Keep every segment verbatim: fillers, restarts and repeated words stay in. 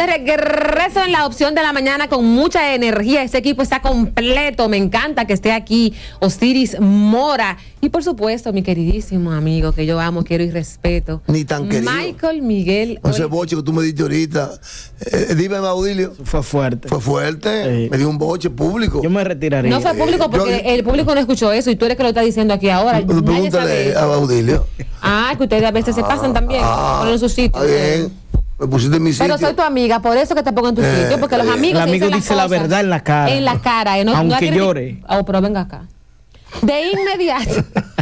de regreso en la opción de la mañana con mucha energía. Ese equipo está completo. Me encanta que esté aquí Osiris Mora. Y por supuesto, mi queridísimo amigo que yo amo, quiero y respeto. Ni tan querido. Michael Miguel. Ese boche que tú me diste ahorita. Eh, dime, Baudilio. Fue fuerte. Fue fuerte. Sí. Me dio un boche público. Yo me retiraría. No fue público porque yo- el público no escuchó eso y tú eres que lo estás diciendo aquí ahora. Nadie sabe Pregúntale eso. a Baudilio. Ah, que ustedes a veces se pasan también. Ah, Ponen en su sitio. está bien. Me pusiste en mi sitio. Pero soy tu amiga, por eso que te pongo en tu Eh, sitio, porque los eh, amigos El te amigo dicen las dice la cosas verdad en la cara. En la cara, eh, no, Aunque no tiene- llore. Oh, pero venga acá. De inmediato.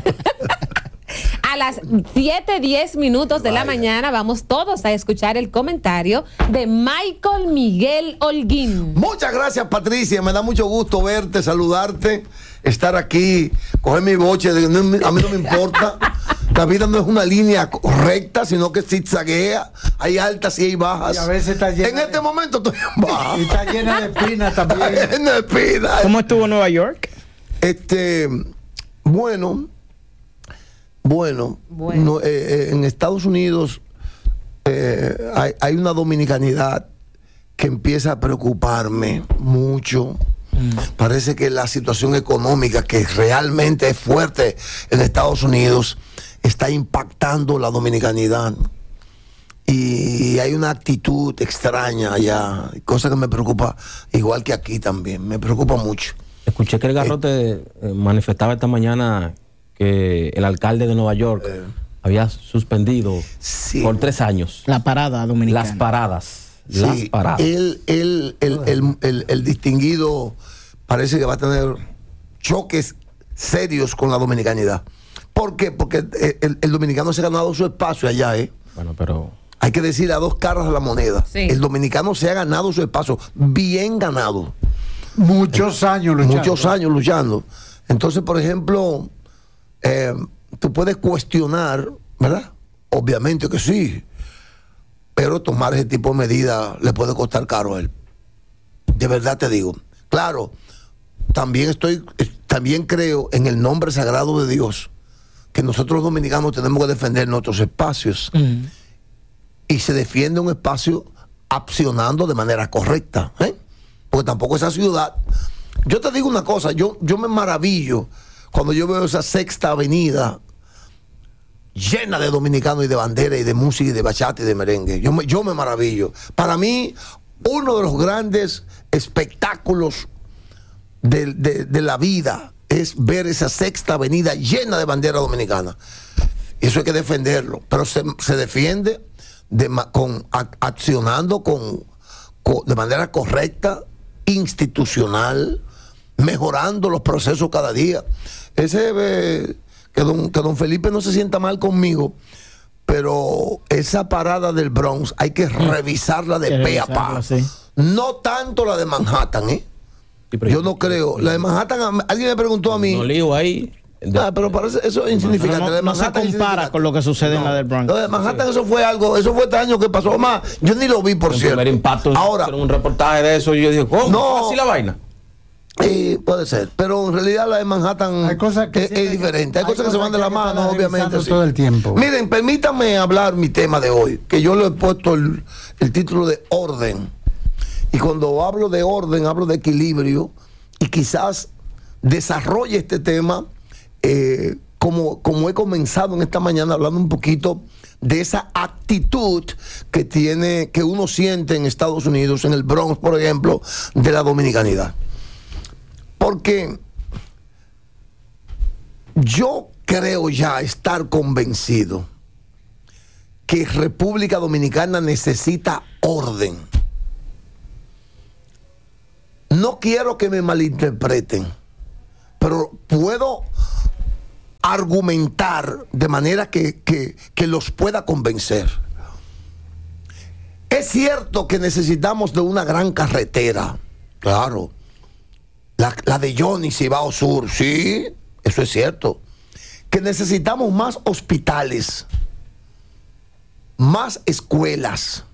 A las siete diez minutos de la Vaya. mañana vamos todos a escuchar el comentario de Michael Miguel Holguín. Muchas gracias, Patricia. Me da mucho gusto verte, saludarte, estar aquí, coger mi boche. de- no me- a mí no me importa. La vida no es una línea recta, sino que zigzaguea. Hay altas y hay bajas. Y a veces está llena En de- este momento estoy en baja. Y está llena de espinas Está también. llena de espinas. ¿Cómo estuvo Nueva York? Este, bueno, bueno, Bueno. no, eh, eh, en Estados Unidos eh, hay, hay una dominicanidad que empieza a preocuparme mucho. Parece que la situación económica, que realmente es fuerte en Estados Unidos, está impactando la dominicanidad. Y hay una actitud extraña allá, cosa que me preocupa, igual que aquí también, me preocupa mucho. Escuché que el Garrote eh, manifestaba esta mañana que el alcalde de Nueva York había suspendido Sí. por tres años La parada dominicana. las paradas. Las Sí, paradas. él, él, el, el- el- el distinguido parece que va a tener choques serios con la dominicanidad. ¿Por qué? Porque el, el- el dominicano se ha ganado su espacio allá, ¿eh? Bueno, pero Hay que decir a dos caras de la moneda. Sí. El dominicano se ha ganado su espacio, bien ganado. Muchos años luchando. Muchos años luchando. Entonces, por ejemplo, eh, tú puedes cuestionar, ¿verdad? Obviamente que sí, pero tomar ese tipo de medidas le puede costar caro a él. De verdad te digo. Claro, también estoy, eh, también creo en el nombre sagrado de Dios, que nosotros los dominicanos tenemos que defender nuestros espacios. Mm. Y se defiende un espacio accionando de manera correcta, ¿eh? Porque tampoco esa ciudad. Yo te digo una cosa, yo, yo me maravillo cuando yo veo esa Sexta Avenida llena de dominicanos y de bandera y de música y de bachata y de merengue. Yo me, yo me maravillo. Para mí, uno de los grandes espectáculos de, de- de la vida es ver esa Sexta Avenida llena de bandera dominicana. Eso hay que defenderlo, pero se, se defiende de, ma- con, ac- accionando con, con- de manera correcta, institucional, mejorando los procesos cada día. Ese eh, que, don, que don Felipe no se sienta mal conmigo, pero esa parada del Bronx hay que revisarla de Hay que pe a pa. revisarla, sí. No tanto la de Manhattan, ¿eh? Sí, pero Yo no creo. La de Manhattan, a- alguien me preguntó a mí. no lío ahí. De- Ah, pero parece eso es insignificante. No, La de no se Manhattan es compara insignificante. con lo que sucede en la del Bronx. Lo de Manhattan, eso fue algo, eso fue este año que pasó más. Yo ni lo vi, por el cierto. primer impacto. Ahora, hicieron un reportaje de eso y yo dije, ¿cómo? No. ¿Así la vaina? eh, puede ser, pero en realidad la de Manhattan Hay cosas que es, sí es hay que- diferente. Hay, hay cosas que se van de la cosas que hay que mano, estarlas obviamente. revisando sí. todo el tiempo. Miren, permítanme hablar mi tema de hoy, que yo le he puesto el, el título de orden. Y cuando hablo de orden, hablo de equilibrio. Y quizás desarrolle este tema eh, como, como he comenzado en esta mañana, hablando un poquito de esa actitud que tiene, que uno siente en Estados Unidos, en el Bronx, por ejemplo, de la dominicanidad. Porque yo creo ya estar convencido que República Dominicana necesita orden. No quiero que me malinterpreten, pero puedo argumentar de manera que, que, que los pueda convencer. Es cierto que necesitamos de una gran carretera, claro. La, la de Johnny Cibao Sur, sí, eso es cierto. Que necesitamos más hospitales, más escuelas.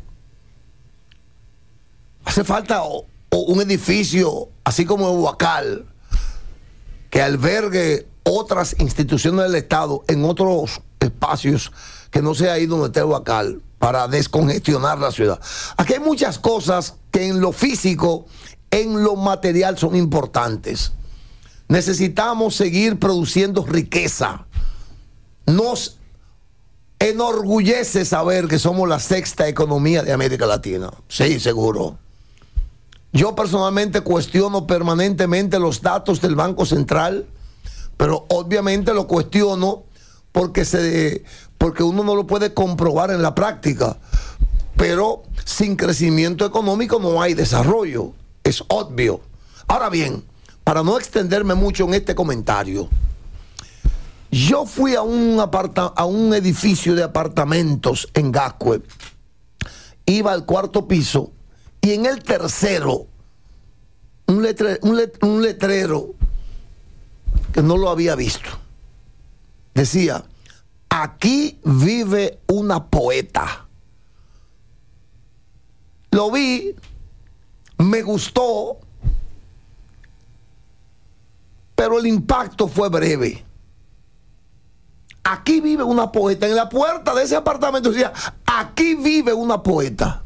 Hace falta o, o un edificio, así como el Huacal, que albergue otras instituciones del Estado en otros espacios que no sea ahí donde esté el Huacal. para descongestionar la ciudad. Aquí hay muchas cosas que en lo físico, en lo material son importantes. Necesitamos seguir produciendo riqueza. Nos enorgullece saber que somos la sexta economía de América Latina. Sí, seguro. Yo personalmente cuestiono permanentemente los datos del Banco Central, pero obviamente lo cuestiono porque, se, porque uno no lo puede comprobar en la práctica. Pero sin crecimiento económico no hay desarrollo. Es obvio. Ahora bien, para no extenderme mucho en este comentario, yo fui a un, aparta, a un edificio de apartamentos en Gascue, iba al cuarto piso y en el tercero, un, letre, un, let, un letrero que no lo había visto, decía: aquí vive una poeta. Lo vi, me gustó, pero el impacto fue breve. Aquí vive una poeta. En la puerta de ese apartamento decía: aquí vive una poeta.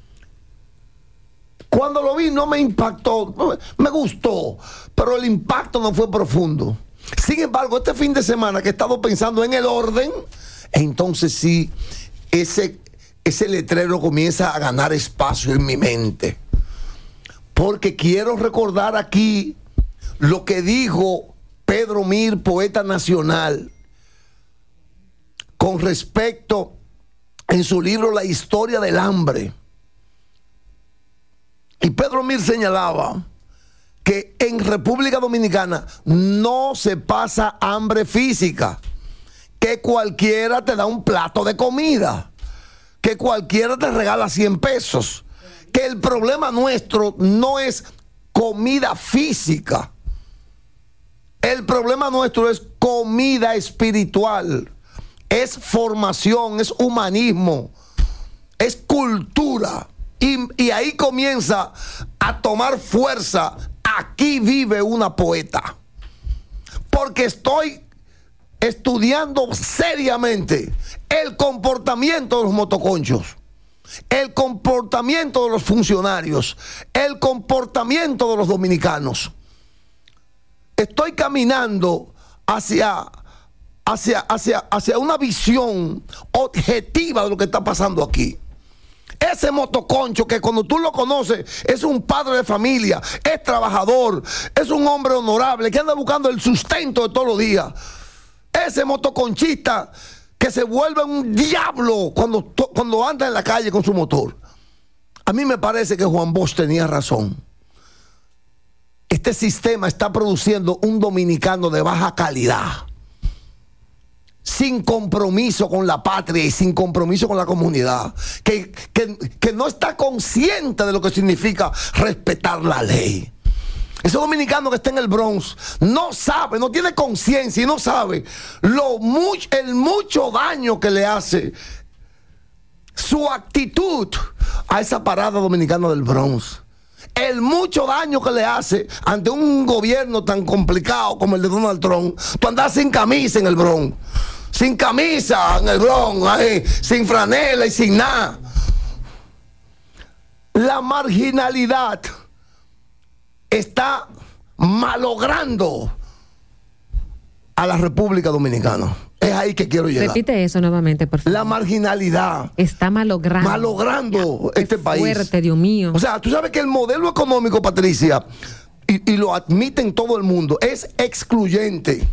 Cuando lo vi no me impactó, me gustó, pero el impacto no fue profundo. Sin embargo, este fin de semana que he estado pensando en el orden, entonces sí, ese, ese letrero comienza a ganar espacio en mi mente. Porque quiero recordar aquí lo que dijo Pedro Mir, poeta nacional, con respecto en su libro La historia del hambre. Y Pedro Mir señalaba que en República Dominicana no se pasa hambre física, que cualquiera te da un plato de comida, que cualquiera te regala cien pesos, que el problema nuestro no es comida física, el problema nuestro es comida espiritual, es formación, es humanismo, es cultura. Y, y ahí comienza a tomar fuerza. Aquí vive una poeta. Porque estoy estudiando seriamente el comportamiento de los motoconchos, el comportamiento de los funcionarios, el comportamiento de los dominicanos. Estoy caminando hacia, hacia, hacia, hacia una visión objetiva de lo que está pasando aquí. Ese motoconcho que cuando tú lo conoces es un padre de familia, es trabajador, es un hombre honorable que anda buscando el sustento de todos los días. Ese motoconchista que se vuelve un diablo cuando, cuando anda en la calle con su motor. A mí me parece que Juan Bosch tenía razón. Este sistema está produciendo un dominicano de baja calidad, sin compromiso con la patria y sin compromiso con la comunidad, que, que, que no está consciente de lo que significa respetar la ley. Ese dominicano que está en el Bronx no sabe, no tiene conciencia y no sabe lo mucho, el mucho daño que le hace su actitud a esa parada dominicana del Bronx. El mucho daño que le hace ante un gobierno tan complicado como el de Donald Trump. Tú andas sin camisa en el Bronx, sin camisa en el Bronx, ahí, sin franela y sin nada. La marginalidad está malogrando a la República Dominicana. Es ahí que quiero llegar. Repite eso nuevamente, por favor. La marginalidad está malogrando. Malogrando ya, este qué país. Fuerte, Dios mío. O sea, tú sabes que el modelo económico, Patricia, y, y lo admite en todo el mundo, es excluyente.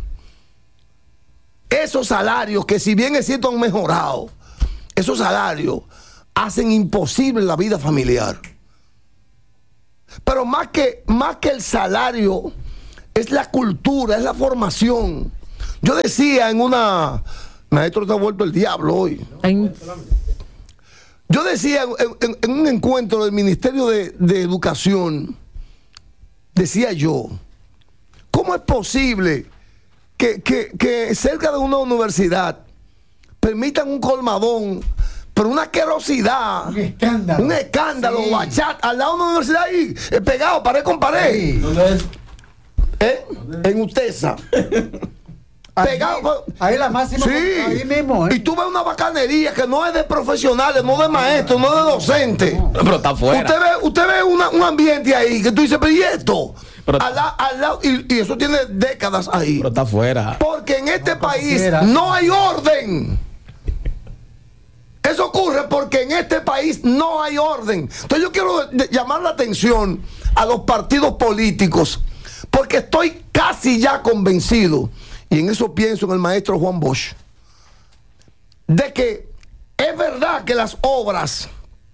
Esos salarios que, si bien es cierto, han mejorado, esos salarios hacen imposible la vida familiar. Pero más que, más que el salario, es la cultura, es la formación. Yo decía en una... Maestro, te ha vuelto el diablo hoy. Ay. Yo decía en, en, en un encuentro del Ministerio de, de Educación, decía yo, ¿cómo es posible que, que, que cerca de una universidad permitan un colmadón, pero una asquerosidad, Un escándalo. un escándalo, Sí. bachat, al lado de una universidad ahí, eh, pegado, pared con pared? Sí. ¿Eh? En Utesa. pegado. Ahí la máxima. Sí. Ahí mismo. ¿eh? Y tú ves una bacanería que no es de profesionales, no de maestros, no de docentes. No. Pero está fuera. Usted ve, usted ve una- un ambiente ahí que tú dices, pero ¿y esto? Pero- Al la- al lado- y, y eso tiene décadas ahí. Pero está fuera. Porque en este No, como país quiera. no hay orden. Eso ocurre porque en este país no hay orden. Entonces yo quiero de- de- llamar la atención a los partidos políticos, porque estoy casi ya convencido, y en eso pienso en el maestro Juan Bosch, de que es verdad que las obras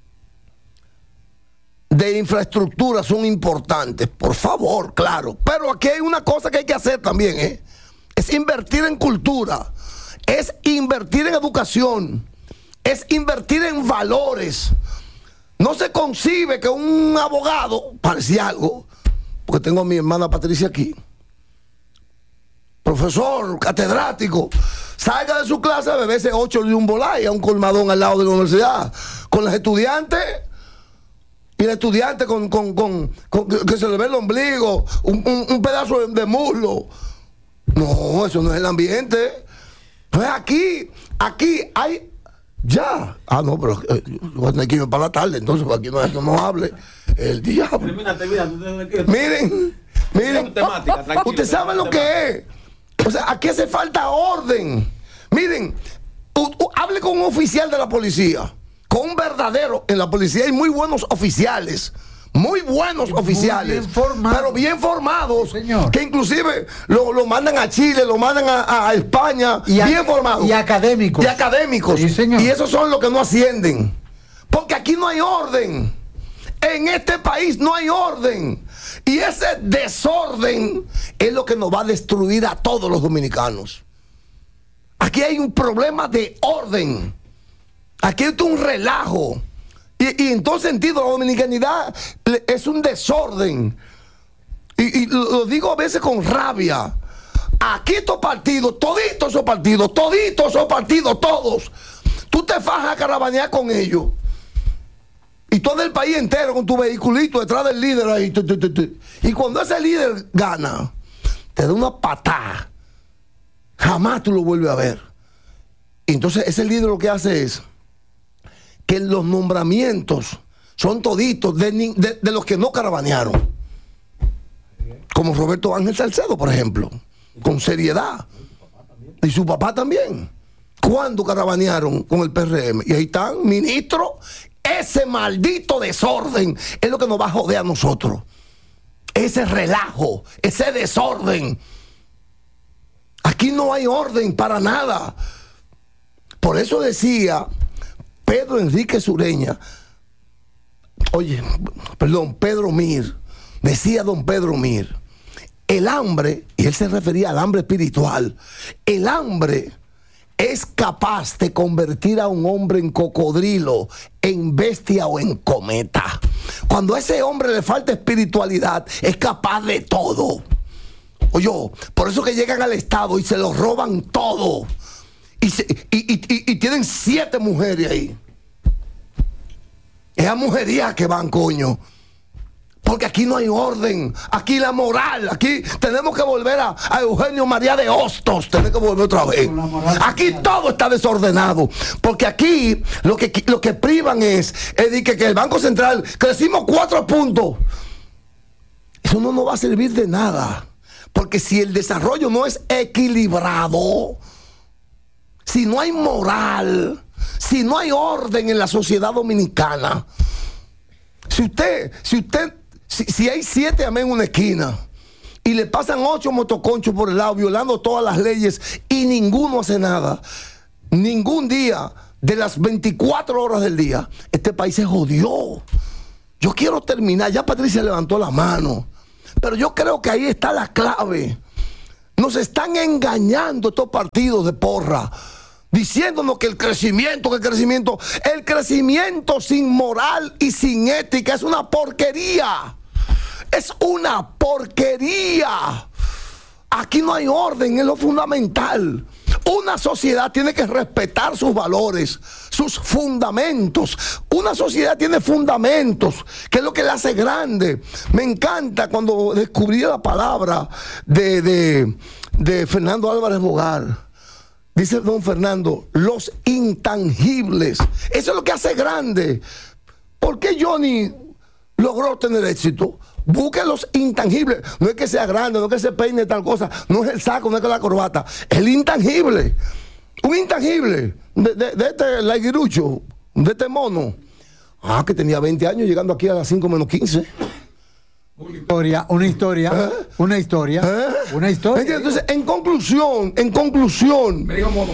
de infraestructura son importantes, por favor, claro, pero aquí hay una cosa que hay que hacer también, ¿eh? Es invertir en cultura, es invertir en educación, es invertir en valores. No se concibe que un abogado, parecía algo, porque tengo a mi hermana Patricia aquí, profesor, catedrático, salga de su clase a beberse ocho de un bolay a un colmadón al lado de la universidad, con las estudiantes, y el estudiante con, con, con, con- que se le ve el ombligo, un, un- un pedazo de, de muslo. No, eso no es el ambiente. Entonces aquí, aquí hay ya. Ah, no, pero eh, voy a tener que irme para la tarde, entonces aquí no, no, no hable el diablo. Miren, miren, Temática, tranquilo, usted sabe lo que es. O sea, aquí hace falta orden. Miren, u- u- hable con un oficial de la policía, con un verdadero. En la policía hay muy buenos oficiales, muy buenos Muy oficiales, bien formados. pero bien formados, Señor. que inclusive lo, lo mandan a Chile, lo mandan a, a España, Y a- bien formados. y académicos. Y académicos. Sí, señor. Y esos son los que no ascienden. Porque aquí no hay orden. En este país no hay orden. Y ese desorden es lo que nos va a destruir a todos los dominicanos. Aquí hay un problema de orden. Aquí hay un relajo. Y, y en todo sentido, la dominicanidad le- es un desorden. Y, y lo, lo digo a veces con rabia. Aquí estos partidos, toditos esos partidos, toditos esos partidos, todos. Tú te fajas a caravanear con ellos. Y todo el país entero con tu vehiculito detrás del líder ahí. Tu, tu, tu, tu. Y cuando ese líder gana, te da una patada. Jamás tú lo vuelves a ver. Y entonces ese líder lo que hace es que los nombramientos son toditos de, ni- de- de los que no caravanearon. Como Roberto Ángel Salcedo, por ejemplo. Con seriedad. Y su papá también. ¿Cuándo caravanearon con el P R M? Y ahí están, ministros. Ese maldito desorden es lo que nos va a joder a nosotros. Ese relajo, ese desorden. Aquí no hay orden para nada. Por eso decía Pedro Enrique Sureña, oye, perdón, Pedro Mir, decía don Pedro Mir, el hambre, y él se refería al hambre espiritual, el hambre es capaz de convertir a un hombre en cocodrilo, en bestia o en cometa. Cuando a ese hombre le falta espiritualidad, es capaz de todo. Oye, por eso que llegan al Estado y se lo roban todo. Y, se- y- y- y- y tienen siete mujeres ahí. Esas mujerías que van, coño. Porque aquí no hay orden, aquí la moral, aquí tenemos que volver a, a Eugenio María de Hostos, tenemos que volver otra vez. Con la moral Aquí social. todo está desordenado, porque aquí lo que, lo que privan es, es de que, que el Banco Central crecimos cuatro puntos. Eso no nos va a servir de nada, porque si el desarrollo no es equilibrado, si no hay moral, si no hay orden en la sociedad dominicana, si usted, si usted, si, si hay siete amén en una esquina y le pasan ocho motoconchos por el lado violando todas las leyes y ninguno hace nada, ningún día de las veinticuatro horas del día, este país se jodió. Yo quiero terminar, ya Patricia levantó la mano, pero yo creo que ahí está la clave. Nos están engañando estos partidos de porra, diciéndonos que el crecimiento, que el crecimiento, el crecimiento sin moral y sin ética es una porquería. Es una porquería. Aquí no hay orden, es lo fundamental. Una sociedad tiene que respetar sus valores, sus fundamentos. Una sociedad tiene fundamentos, que es lo que la hace grande. Me encanta cuando descubrí la palabra de, de, de Fernando Álvarez Bogar. Dice don Fernando, los intangibles. Eso es lo que hace grande. ¿Por qué Johnny logró tener éxito? Busque los intangibles. No es que sea grande, no es que se peine tal cosa, no es el saco, no es que la corbata. El intangible. Un intangible de, de, de este laiguirucho, de este mono. Ah, que tenía veinte años llegando aquí a las cinco menos quince. Una historia, una historia, ¿Eh? una historia, ¿Eh? una historia. Entonces, en conclusión, en conclusión,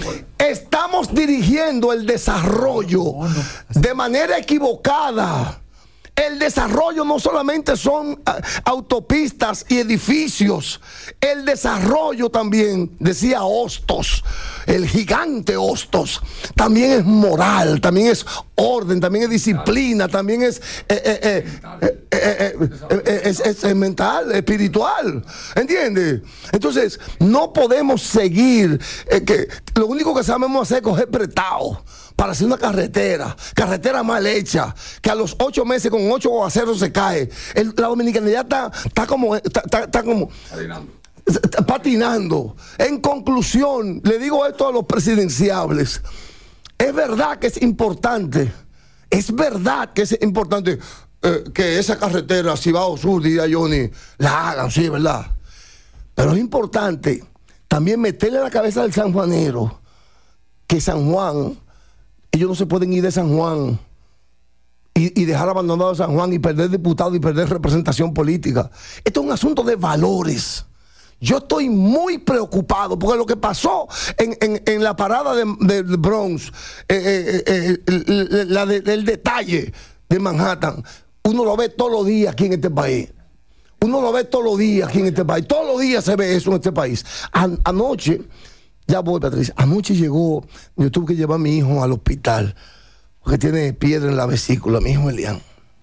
estamos dirigiendo el desarrollo de manera equivocada. El desarrollo no solamente son uh, autopistas y edificios. El desarrollo también, decía Hostos, el gigante Hostos, también es moral, también es orden, también es disciplina, también es, eh, eh, eh, eh, eh, eh, eh, es, es, es mental, espiritual. ¿Entiendes? Entonces, no podemos seguir, eh, que lo único que sabemos hacer es coger prestado para hacer una carretera, carretera mal hecha, que a los ocho meses con ocho aguaceros se cae. El, la dominicanidad está, está como, está, está, está como patinando. Está patinando. En conclusión, le digo esto a los presidenciables. Es verdad que es importante, es verdad que es importante eh, que esa carretera Cibao Sur, diría Johnny, la hagan, sí, ¿verdad? Pero es importante también meterle a la cabeza del sanjuanero que San Juan, ellos no se pueden ir de San Juan y, y dejar abandonado San Juan y perder diputados y perder representación política. Esto es un asunto de valores. Yo estoy muy preocupado porque lo que pasó en, en, en la parada de, de, de Bronx, eh, eh, eh, la de, el detalle de Manhattan, uno lo ve todos los días aquí en este país. Uno lo ve todos los días aquí en este país. Todos los días se ve eso en este país. An- anoche... Ya voy, Patricia. Anoche llegó, yo tuve que llevar a mi hijo al hospital porque tiene piedra en la vesícula, mi hijo Elian.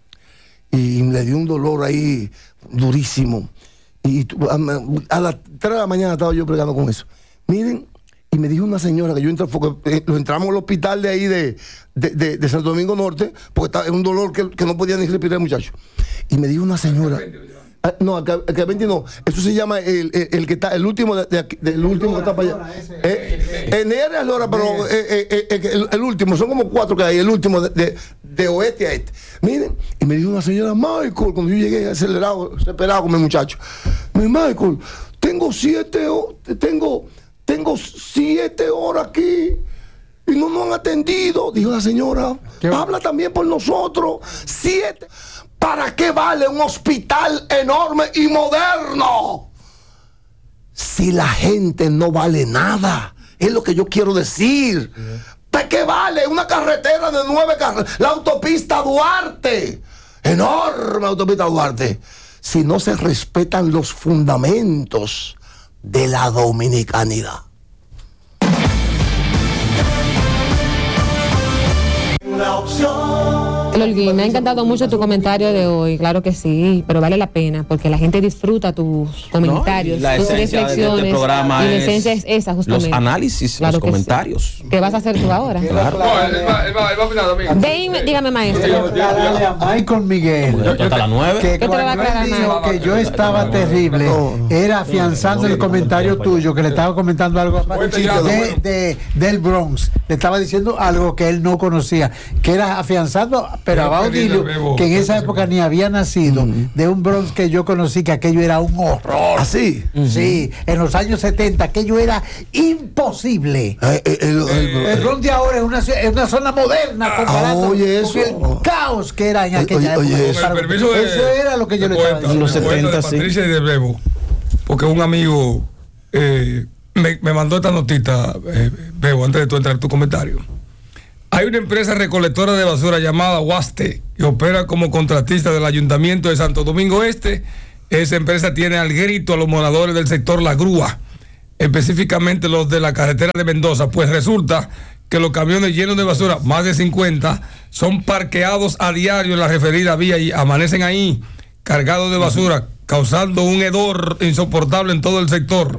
Y le dio un dolor ahí durísimo. Y a, a las tres de la mañana estaba yo pregando con eso. Miren, y me dijo una señora que yo entré, porque lo entramos al hospital de ahí de, de, de, de Santo Domingo Norte, porque era un dolor que, que no podía ni respirar el muchacho. Y me dijo una señora. Ah, no, el que veinte no. Eso se llama el, el, el que está, el último de, de, de, el último que está para allá. Eh, en es Lora, pero eh, eh, eh, el, el último, son como cuatro que hay, el último de, de, de oeste a este. Miren, y me dijo una señora, Michael, cuando yo llegué acelerado, desesperado con mi muchacho. Me dijo, Michael, tengo siete, tengo, tengo siete horas aquí y no nos han atendido. Dijo la señora, habla también por nosotros. Siete. ¿Para qué vale un hospital enorme y moderno si la gente no vale nada? Es lo que yo quiero decir. ¿Para qué vale una carretera de nueve carriles? La autopista Duarte, enorme autopista Duarte, si no se respetan los fundamentos de la dominicanidad. La opción. Lolguín, me ha encantado mucho tu comentario de hoy, claro que sí, pero vale la pena porque la gente disfruta tus comentarios, no, tus reflexiones. De este programa y la es esencia es esa, justamente. Los análisis, claro los comentarios. Sí. ¿Qué vas a hacer tú ahora? Claro. No, él va, él va, él va a opinar también. Dime, dígame, maestro. Dale a Michael Miguel. Hasta las nueve. Que ¿Qué te le va a cuando aclarar, él dijo Michael? que yo estaba terrible, era afianzando el comentario tuyo, que le estaba comentando algo de, de, del Bronx. Le estaba diciendo algo que él no conocía, que era afianzando, pero a Baudilio, que en esa época ni había nacido, uh-huh. de un Bronx que yo conocí, que aquello era un horror. ¿Así? Uh-huh. Sí, en los años setenta, aquello era imposible. Eh, eh, el, el, el, el Bronx de ahora es una, es una zona moderna comparado ah, oye, con el caos que era en aquella oye, época. Oye, eso. Con el permiso de, eso era lo que yo le estaba diciendo. En los setenta, de Patricia sí. Y de Bebo, porque un amigo eh, me, me mandó esta notita, eh, Bebo, antes de tú entrar tu comentario. Hay una empresa recolectora de basura llamada Huaste que opera como contratista del Ayuntamiento de Santo Domingo Este. Esa empresa tiene al grito a los moradores del sector La Grúa, específicamente los de la carretera de Mendoza, pues resulta que los camiones llenos de basura, más de cincuenta, son parqueados a diario en la referida vía y amanecen ahí cargados de basura, causando un hedor insoportable en todo el sector.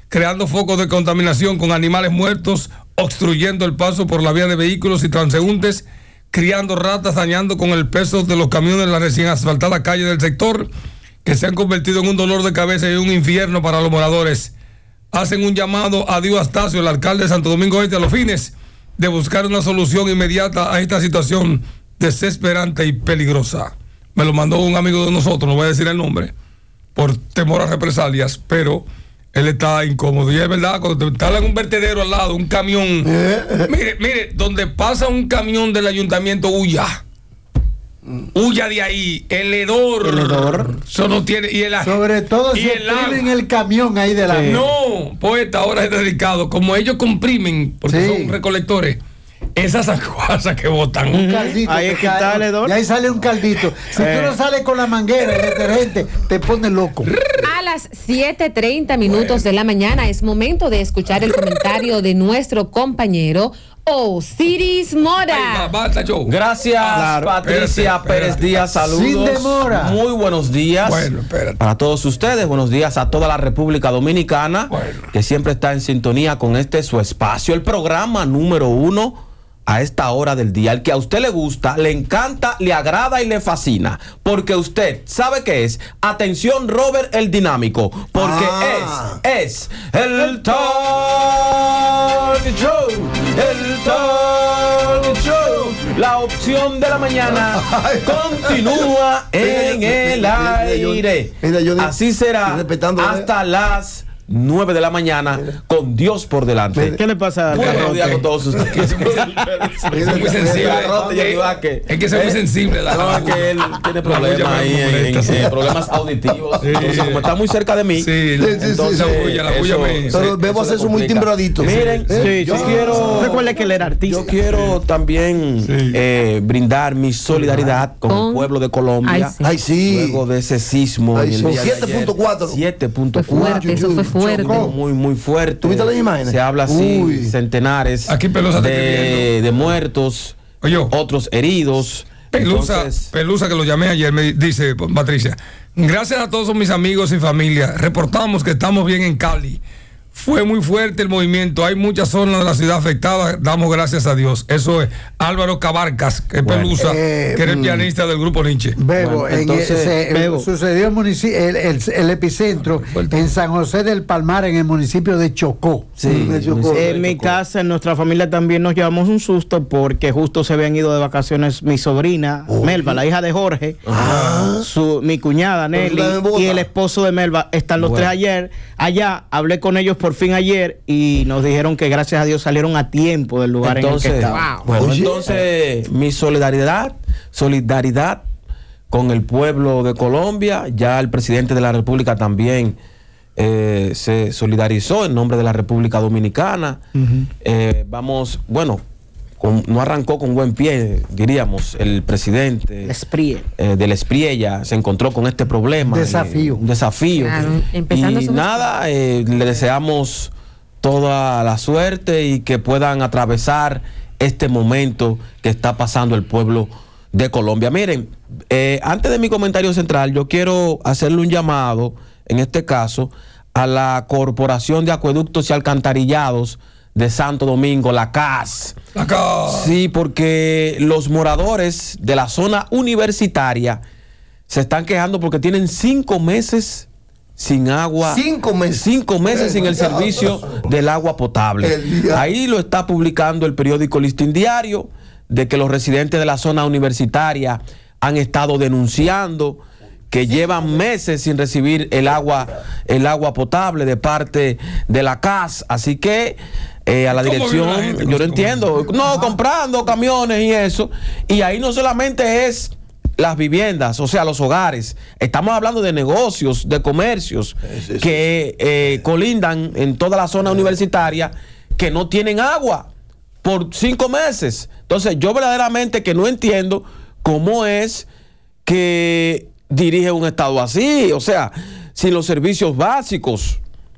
creando focos de contaminación con animales muertos, obstruyendo el paso por la vía de vehículos y transeúntes, criando ratas, dañando con el peso de los camiones la recién asfaltada calle del sector, que se han convertido en un dolor de cabeza y un infierno para los moradores. Hacen un llamado a Dio Astacio, el alcalde de Santo Domingo Este, a los fines de buscar una solución inmediata a esta situación desesperante y peligrosa. Me lo mandó un amigo de nosotros, no voy a decir el nombre, por temor a represalias, pero él está incómodo. Y es verdad, cuando te instalan un vertedero al lado, un camión, mire, mire, donde pasa un camión del ayuntamiento, huya. Huya de ahí, el hedor. El hedor. Eso no tiene. Y el, Sobre todo y si el comprimen el camión ahí de la. Sí. No, poeta, ahora es dedicado. Como ellos comprimen, porque Sí. son recolectores, esas aguasas que botan. Un caldito. Ahí que es que cae, está el hedor. Y ahí sale un caldito. Si Eh. tú no sales con la manguera, el detergente, te pone loco. A las siete treinta minutos de la mañana es momento de escuchar el comentario de nuestro compañero Osiris Ay, Mora. basta, yo. Gracias, Claro. Patricia Espérate, Pérez espérate. Díaz. Saludos. Sin demora. Muy buenos días. Bueno, espérate. Para todos ustedes, buenos días a toda la República Dominicana, Bueno. que siempre está en sintonía con este su espacio, el programa número uno a esta hora del día. El que a usted le gusta, le encanta, le agrada y le fascina. Porque usted sabe que es. Atención, Robert el Dinámico. Porque Ah. es, es el Talk Show. El Talk Show. La opción de la mañana continúa en el aire. Mira, yo- Así será respetando- hasta las nueve de la mañana con Dios por delante. ¿Qué le pasa al Muy buenos días con garrote? todos ustedes. Es muy sensible. Garrote y el Ibaque. Es que es muy sensible. La No, es que él tiene La bulla problemas me ahí, en, molesta, en- sí. en problemas auditivos. Sí. Entonces, como está muy cerca de mí, Sí, la- sí, sí, entonces, la bulla, la bulla eso- me. Pero Bebo hace le eso muy complica. timbradito. Miren, Sí, yo sí. quiero. Recuerde que él era artista. Yo quiero también Sí. eh, brindar mi solidaridad con Con- el pueblo de Colombia. Ay, sí. Ay, sí. Luego de ese sismo. Ay, en el sí. día de siete punto cuatro. ayer. siete punto Fue cuatro. fuerte, eso fue fuerte. Chocó. Muy, muy fuerte. ¿Tuviste las imágenes? Se habla así, Uy. centenares Aquí Pelusa está de, escribiendo. de muertos, Oye, otros heridos. Pelusa, Entonces, Pelusa, que lo llamé ayer, me dice Patricia, gracias a todos mis amigos y familia, reportamos que estamos bien en Cali. Fue muy fuerte el movimiento, hay muchas zonas de la ciudad afectadas, damos gracias a Dios. Eso es Álvaro Cabarcas, que es Bueno, Pelusa, eh, que era el mm. pianista del grupo Nietzsche. Bebo, Bueno, en entonces, ese- Bebo. sucedió el, munici- el, el- el epicentro Fuerte. en San José del Palmar, en el municipio de Chocó. sí, Me chocó. sí, En mi chocó. casa, en nuestra familia también nos llevamos un susto porque justo se habían ido de vacaciones mi sobrina, Melba, la hija de Jorge, su, mi cuñada Pero tú Nelly estás en Bogotá. y el esposo de Melba. Están los Bueno. tres ayer allá. Hablé con ellos por fin ayer y nos dijeron que gracias a Dios salieron a tiempo del lugar Entonces, en el que estaban. Wow. bueno, Oye. entonces mi solidaridad, solidaridad con el pueblo de Colombia. Ya el presidente de la República también eh, se solidarizó en nombre de la República Dominicana. Eh, vamos, bueno, con- no arrancó con buen pie, diríamos, el presidente. Esprie. eh, del Espriella se encontró con este problema. Desafío. eh, un desafío. Claro, empezando y su- nada, eh, le deseamos toda la suerte y que puedan atravesar este momento que está pasando el pueblo de Colombia. Miren, eh, antes de mi comentario central, yo quiero hacerle un llamado, en este caso, a la Corporación de Acueductos y Alcantarillados de Santo Domingo, la C A S. Acá. Sí, porque los moradores de la zona universitaria se están quejando porque tienen cinco meses sin agua. Cinco meses. Cinco meses sin el Demasiado. servicio del agua potable. El día- Ahí lo está publicando el periódico Listín Diario, de que los residentes de la zona universitaria han estado denunciando que llevan meses sin recibir el agua, el agua potable de parte de la C A S. Así que eh, a la ¿Cómo vive la dirección, gente con yo lo cinco entiendo, no, comprando camiones y eso. Y ahí no solamente es las viviendas, o sea, los hogares. Estamos hablando de negocios, de comercios que eh, colindan en toda la zona universitaria que no tienen agua por cinco meses. Entonces, yo verdaderamente que no entiendo cómo es que dirige un estado así. O sea, si los servicios básicos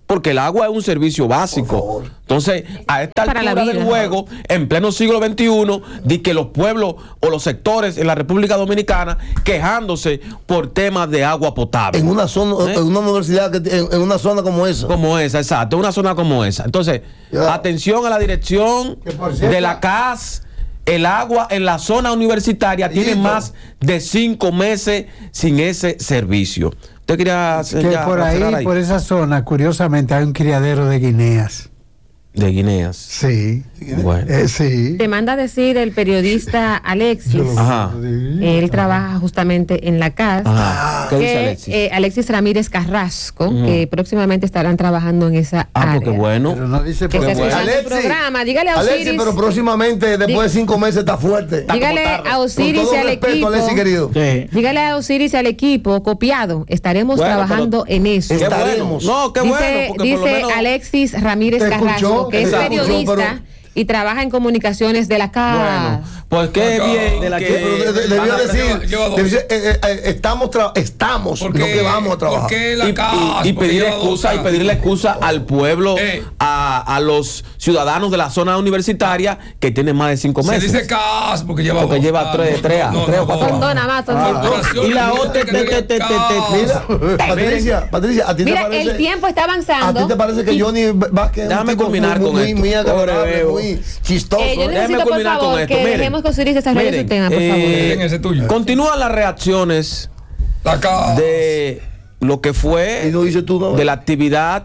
porque el agua es un servicio básico. Entonces, a esta Para la altura del vida. juego, en pleno siglo veintiuno, de que los pueblos o los sectores en la República Dominicana quejándose por temas de agua potable. En una zona, ¿Eh? en una universidad, que, en, en una zona como esa. Como esa, exacto, una zona como esa. Entonces, Ya. atención a la dirección Que por cierto- de la C A S. El agua en la zona universitaria tiene Listo. más de cinco meses sin ese servicio. Usted quería hacer Que ya, por para ahí, cerrar por esa zona, curiosamente, hay un criadero de guineas. de Guineas. Sí. Bueno. Eh, sí. Te manda a decir el periodista Alexis. Ajá. Él trabaja justamente en la C A S. Ajá. ¿Qué dice que, Alexis? eh, Alexis Ramírez Carrasco, que próximamente estarán trabajando en esa Ah, área. porque bueno. Pero no dice Que por se bueno. escucha el Alexis, programa. Dígale a Alexis, Osiris. pero próximamente, después de cinco meses, está fuerte. Dígale como tarde. a Con Osiris todo y al respeto, equipo. Alexis, querido. Sí. Dígale a Osiris y al equipo copiado. Estaremos Bueno, trabajando en eso. Qué Estaremos. bueno. No, qué dice bueno. Porque por lo dice menos- Alexis Ramírez ¿Te escuchó? Carrasco, que es Exacto. periodista Pero- y trabaja en comunicaciones de la C A Bueno, S. pues qué Acá. bien. De la que- que- Pero de- de- Van debió a- decir, lleva- lleva dos. debió decir, eh, eh, estamos, tra- estamos, no que vamos a trabajar. ¿Por qué la y, C A S? y- y Porque pedir lleva dos excusa y años. pedirle excusa al pueblo, Eh. a, a los ciudadanos de la zona universitaria que tienen más de cinco Se meses. dice C A S porque lleva Porque dos lleva años. tres- tres años, tres o cuatro Son años. dos nada más, son Ah. dos. Corporación Y la Libre otra, que no te- diga te- te- C A S. Mira, Patricia, Patricia, ¿a ti te Mira, parece? el tiempo está ¿A ti avanzando. te parece que Y- Johnny Vázquez es un Déjame tipo culminar muy, con muy, esto. muy agradable, Pobre Bebo. muy chistoso? Eh, yo ¿eh? necesito, por culminar con favor, esto. que Miren, dejemos que Osiris desarrolle miren, su tema, por eh, favor. Miren ese tuyo. Continúan las reacciones La C A S. de lo que fue Y no dices tú, no. de la actividad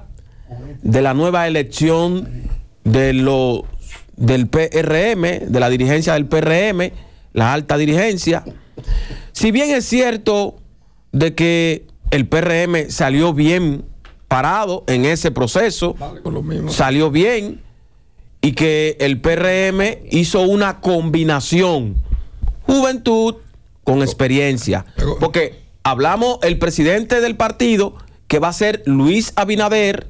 de la nueva elección de lo, del P R M, de la dirigencia del P R M, la alta dirigencia. Si bien es cierto de que el P R M salió bien parado en ese proceso, Vale, con lo mismo. salió bien, y que el P R M hizo una combinación juventud con experiencia, Pero- porque hablamos el presidente del partido, que va a ser Luis Abinader,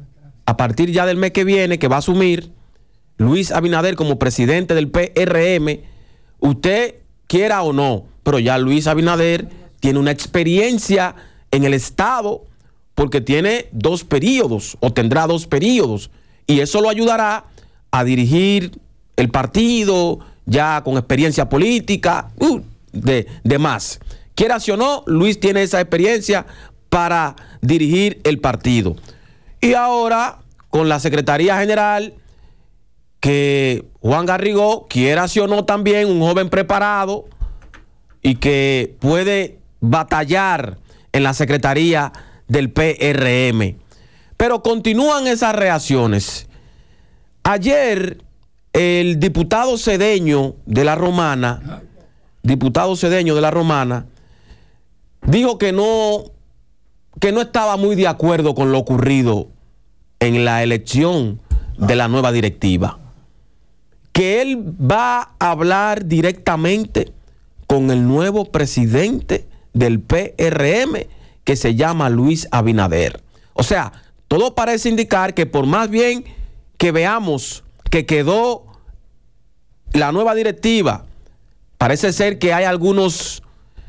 a partir ya del mes que viene, que va a asumir Luis Abinader como presidente del P R M. Usted quiera o no, pero ya Luis Abinader tiene una experiencia en el Estado, porque tiene dos periodos, o tendrá dos periodos, y eso lo ayudará a dirigir el partido, ya con experiencia política, uh, de, de más. Quiera o no, Luis tiene esa experiencia para dirigir el partido. Y ahora, con la Secretaría General, que Juan Garrigó, quiera o no también, un joven preparado y que puede batallar en la Secretaría del P R M. Pero continúan esas reacciones. Ayer, el diputado Cedeño de la Romana, diputado Cedeño de la Romana, dijo que no, que no estaba muy de acuerdo con lo ocurrido en la elección de la nueva directiva. Que él va a hablar directamente con el nuevo presidente del P R M, que se llama Luis Abinader. O sea, todo parece indicar que por más bien que veamos que quedó la nueva directiva, parece ser que hay algunos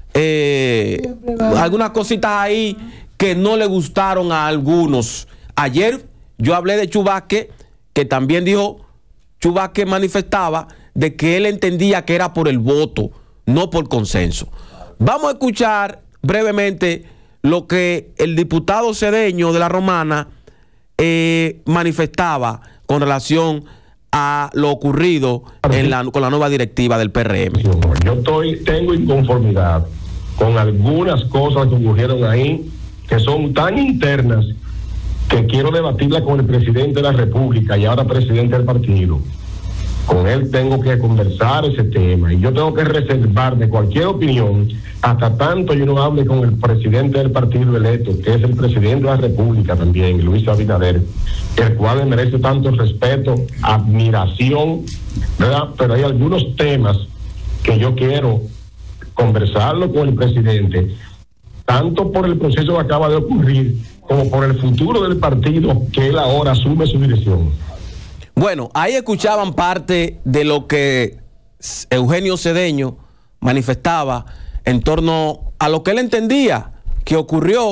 eh, algunas cositas ahí que no le gustaron a algunos. Ayer yo hablé de Chu Vázquez, que también dijo, Chu Vázquez manifestaba de que él entendía que era por el voto, no por consenso. Vamos a escuchar brevemente lo que el diputado Cedeño de la Romana eh, manifestaba con relación a lo ocurrido en la, con la nueva directiva del P R M. Yo estoy, tengo inconformidad con algunas cosas que ocurrieron ahí que son tan internas que quiero debatirla con el presidente de la República y ahora presidente del partido. Con él tengo que conversar ese tema y yo tengo que reservarme cualquier opinión hasta tanto yo no hable con el presidente del partido electo, que es el presidente de la República también, Luis Abinader, el cual me merece tanto respeto, admiración, ¿verdad? Pero hay algunos temas que yo quiero conversarlo con el presidente, tanto por el proceso que acaba de ocurrir como por el futuro del partido que él ahora asume su dirección. Bueno, ahí escuchaban parte de lo que Eugenio Cedeño manifestaba en torno a lo que él entendía que ocurrió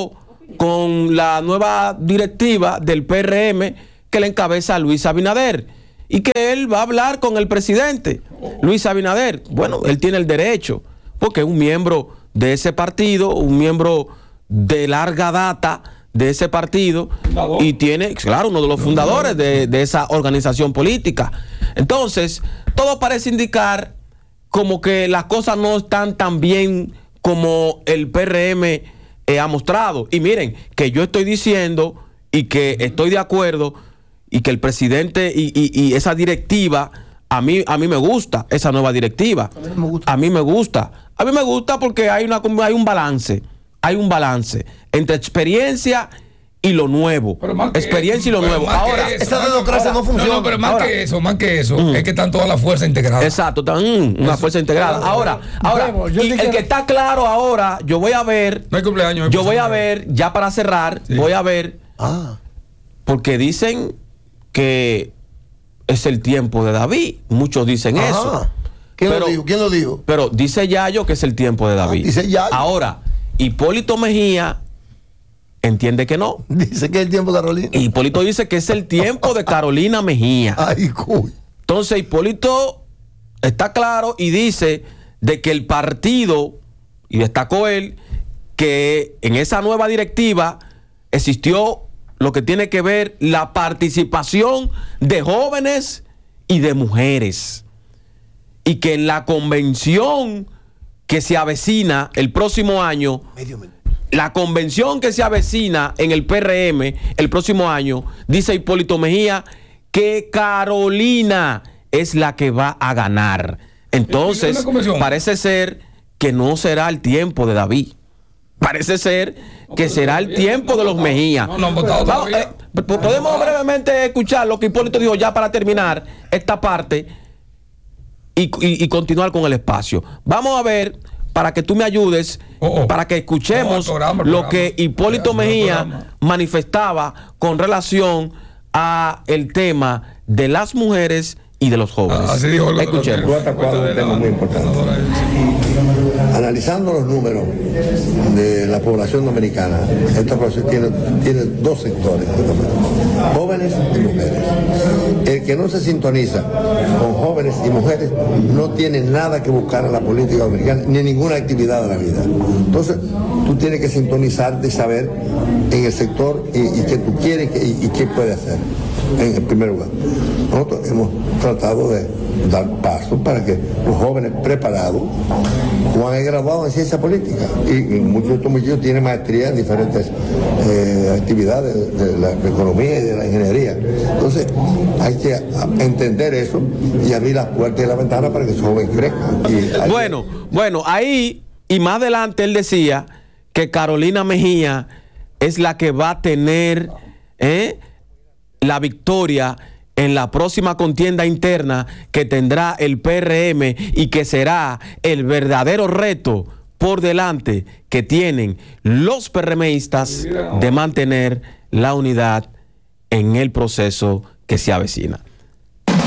con la nueva directiva del P R M que le encabeza Luis Abinader y que él va a hablar con el presidente Luis Abinader. Bueno, él tiene el derecho porque es un miembro de ese partido, un miembro de larga data de ese partido y tiene, claro, uno de los fundadores de, de esa organización política. Entonces, todo parece indicar como que las cosas no están tan bien como el P R M eh, ha mostrado. Y miren, que yo estoy diciendo y que estoy de acuerdo y que el presidente y, y, y esa directiva, a mí, a mí me gusta esa nueva directiva. A mí me gusta. A mí me gusta, a mí me gusta porque hay, una, hay un balance, hay un balance entre experiencia y lo nuevo. Experiencia y lo nuevo. Ahora, eso, esa democracia no funciona. No, no, pero más ahora, que eso, más que eso, mm. es que están todas las fuerzas integradas. Exacto, están, mm, una eso. fuerza integrada. Ahora, ahora, y el que está claro ahora, yo voy a ver, no hay cumpleaños, yo voy a ver, ya para cerrar, sí. voy a ver, ah. porque dicen que es el tiempo de David. Muchos dicen Ajá. eso. ¿Quién pero, lo dijo? ¿Quién lo dijo? Pero dice Yayo que es el tiempo de David. Ah, dice Yayo. Ahora, Hipólito Mejía entiende que no. Dice que es el tiempo de Carolina. Hipólito dice que es el tiempo de Carolina Mejía. Ay, cuy. Entonces Hipólito está claro y dice de que el partido, y destacó él, que en esa nueva directiva existió lo que tiene que ver la participación de jóvenes y de mujeres. Y que en la convención que se avecina el próximo año, la convención que se avecina en el P R M el próximo año, dice Hipólito Mejía que Carolina es la que va a ganar. Entonces, parece ser que no será el tiempo de David. Parece ser que será el tiempo de los Mejía. No, no, Vamos, eh, podemos brevemente escuchar lo que Hipólito dijo ya para terminar esta parte y, y, y continuar con el espacio. Vamos a ver, para que tú me ayudes, oh, oh. para que escuchemos oh, programa, programa. lo que Hipólito Mejía manifestaba con relación a el tema de las mujeres y de los jóvenes. Así dijo el Escuchemos. Tú has tocado un tema muy importante. Analizando los números de la población dominicana, esta población tiene, tiene dos sectores, jóvenes y mujeres. El que no se sintoniza con jóvenes y mujeres no tiene nada que buscar en la política dominicana, ni en ninguna actividad de la vida. Entonces, tú tienes que sintonizarte y saber en el sector y, y qué tú quieres y, y qué puedes hacer. En el primer lugar, nosotros hemos tratado de dar paso para que los jóvenes preparados Juan es graduado en ciencia política y, y muchos de estos muchachos tienen maestría en diferentes eh, actividades de, de la economía y de la ingeniería. Entonces hay que entender eso y abrir las puertas y las ventanas para que esos jóvenes crezcan. Y bueno, que... bueno, ahí y más adelante él decía que Carolina Mejía es la que va a tener ¿eh? la victoria en la próxima contienda interna que tendrá el P R M y que será el verdadero reto por delante que tienen los PRMistas de mantener la unidad en el proceso que se avecina.